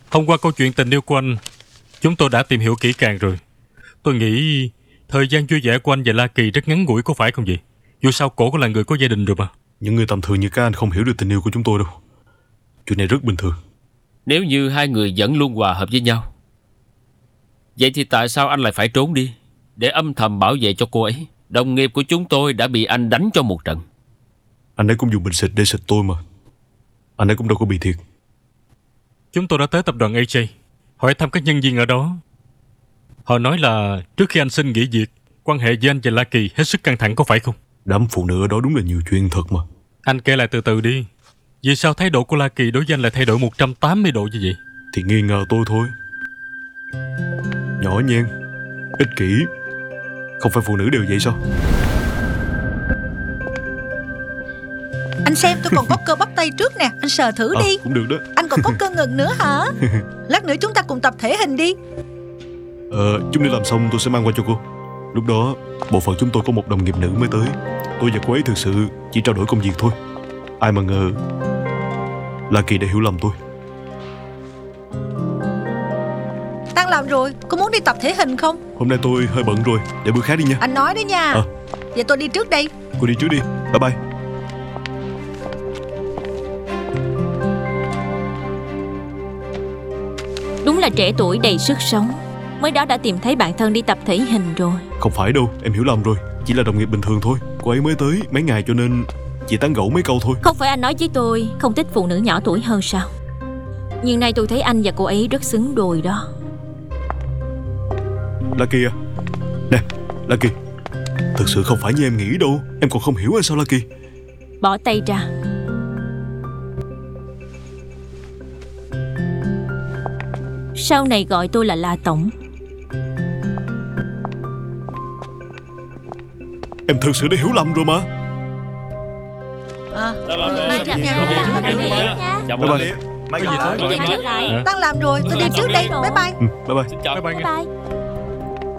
Thông qua câu chuyện tình yêu của anh, chúng tôi đã tìm hiểu kỹ càng rồi. Tôi nghĩ thời gian vui vẻ của anh và La Kỳ rất ngắn ngủi, có phải không vậy? Dù sao cổ cũng là người có gia đình rồi mà. Những người tầm thường như các anh không hiểu được tình yêu của chúng tôi đâu. Chuyện này rất bình thường. Nếu như hai người vẫn luôn hòa hợp với nhau, vậy thì tại sao anh lại phải trốn đi để âm thầm bảo vệ cho cô ấy? Đồng nghiệp của chúng tôi đã bị anh đánh cho một trận. Anh ấy cũng dùng bình xịt để xịt tôi mà. Anh ấy cũng đâu có bị thiệt. Chúng tôi đã tới tập đoàn AJ, hỏi thăm các nhân viên ở đó. Họ nói là trước khi anh xin nghỉ việc, quan hệ với anh và La Kỳ hết sức căng thẳng, có phải không? Đám phụ nữ ở đó đúng là nhiều chuyện thật mà. Anh kể lại từ từ đi. Vì sao thái độ của La Kỳ đối với anh lại thay đổi 180 độ như vậy? Thì nghi ngờ tôi thôi. Nhỏ nhen, ích kỷ. Không phải phụ nữ đều vậy sao? Anh xem tôi còn có cơ bắp tay trước nè. Anh sờ thử đi. Cũng được đó. Anh còn có cơ ngực nữa hả? Lát nữa chúng ta cùng tập thể hình đi. Chúng đi làm xong tôi sẽ mang qua cho cô. Lúc đó bộ phận chúng tôi có một đồng nghiệp nữ mới tới. Tôi và cô ấy thực sự chỉ trao đổi công việc thôi. Ai mà ngờ La Kỳ đã hiểu lầm tôi. Tan làm rồi, có muốn đi tập thể hình không? Hôm nay tôi hơi bận rồi, để bữa khác đi nha. Anh nói đấy nha. Vậy tôi đi trước đây. Cô đi trước đi, bye bye. Đúng là trẻ tuổi đầy sức sống, mới đó đã tìm thấy bạn thân đi tập thể hình rồi. Không phải đâu, em hiểu lầm rồi. Chỉ là đồng nghiệp bình thường thôi. Cô ấy mới tới mấy ngày cho nên chỉ tán gẫu mấy câu thôi. Không phải anh nói với tôi không thích phụ nữ nhỏ tuổi hơn sao? Nhưng nay tôi thấy anh và cô ấy rất xứng đôi đó. Lucky à, nè Lucky, thực sự không phải như em nghĩ đâu. Em còn không hiểu hay sao Lucky? Bỏ tay ra. Sau này gọi tôi là La Tổng. Em thực sự đã hiểu lầm rồi mà. Tan làm rồi, tôi đi trước đây. Bye bye. Bye bye. Bye bye. Bye bye.